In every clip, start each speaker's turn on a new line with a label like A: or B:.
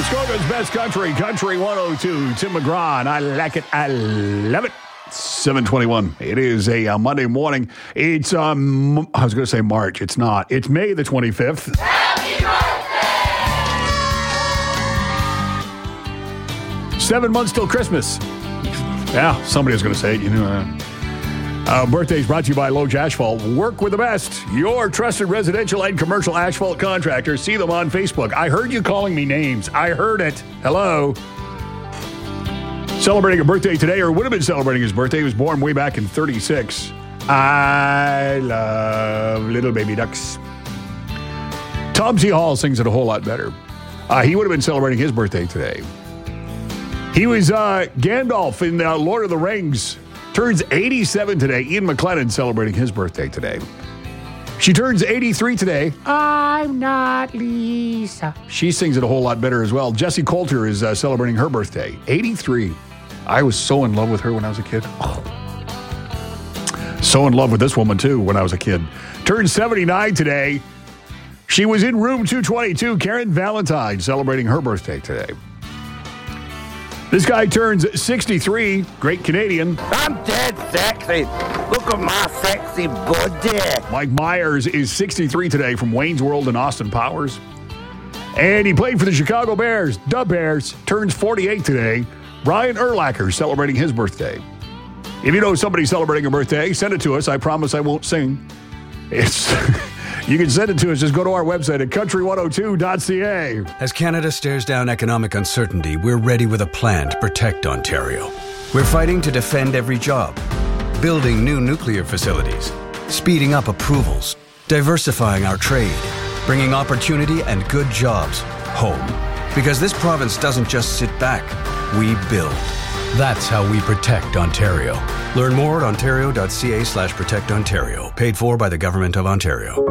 A: Muskoka's best country, Country 102. Tim McGraw, and I like it. I love it. 7:21. It is a Monday morning. It's, I was going to say March. It's not. It's May the 25th.
B: Happy birthday!
A: 7 months till Christmas. Yeah, somebody was going to say it. You know. Birthdays brought to you by Loach Asphalt. Work with the best. Your trusted residential and commercial asphalt contractor. See them on Facebook. I heard you calling me names. I heard it. Hello. Celebrating a birthday today, or would have been celebrating his birthday. He was born way back in 36. I love little baby ducks. Tom C. Hall sings it a whole lot better. He would have been celebrating his birthday today. He was Gandalf in Lord of the Rings. Turns 87 today. Ian McLennan celebrating his birthday today. She turns 83 today. I'm not Lisa. She sings it a whole lot better as well. Jessie Coulter is celebrating her birthday. 83. I was so in love with her when I was a kid. Oh. So in love with this woman, too, when I was a kid. Turned 79 today. She was in room 222. Karen Valentine celebrating her birthday today. This guy turns 63. Great Canadian.
C: I'm dead sexy. Look at my sexy body.
A: Mike Myers is 63 today from Wayne's World and Austin Powers. And he played for the Chicago Bears. The Bears turns 48 today. Brian Urlacher celebrating his birthday. If you know somebody celebrating a birthday, send it to us. I promise I won't sing. It's... You can send it to us. Just go to our website at country102.ca.
D: As Canada stares down economic uncertainty, we're ready with a plan to protect Ontario. We're fighting to defend every job, building new nuclear facilities, speeding up approvals, diversifying our trade, bringing opportunity and good jobs home. Because this province doesn't just sit back, we build. That's how we protect Ontario. Learn more at ontario.ca/protectontario. Paid for by the Government of Ontario.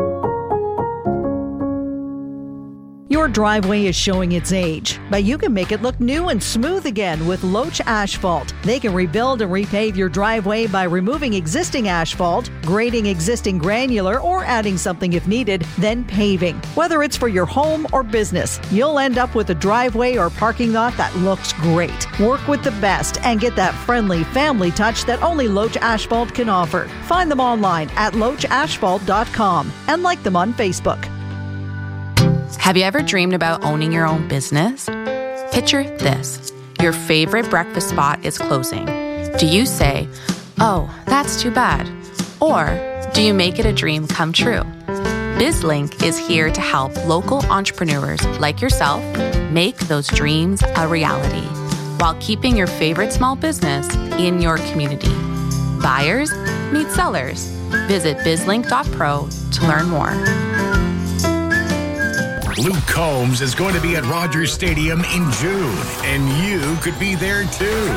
E: Your driveway is showing its age, but you can make it look new and smooth again with Loach Asphalt. They can rebuild and repave your driveway by removing existing asphalt, grading existing granular, or adding something if needed, then paving. Whether it's for your home or business, you'll end up with a driveway or parking lot that looks great. Work with the best and get that friendly family touch that only Loach Asphalt can offer. Find them online at loachasphalt.com and like them on Facebook.
F: Have you ever dreamed about owning your own business? Picture this. Your favorite breakfast spot is closing. Do you say, "Oh, that's too bad"? Or do you make it a dream come true? BizLink is here to help local entrepreneurs like yourself make those dreams a reality while keeping your favorite small business in your community. Buyers meet sellers. Visit bizlink.pro to learn more.
G: Luke Combs is going to be at Rogers Stadium in June, and you could be there too.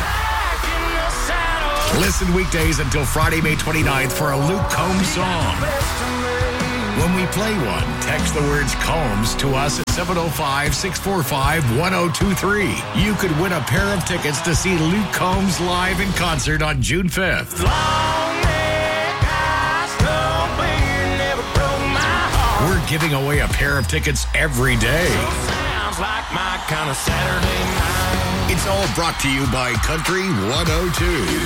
G: Listen weekdays until Friday, May 29th for a Luke Combs song. When we play one, text the words Combs to us at 705-645-1023. You could win a pair of tickets to see Luke Combs live in concert on June 5th. We're giving away a pair of tickets every day. Sounds like my kind of Saturday night. It's all brought to you by Country 102.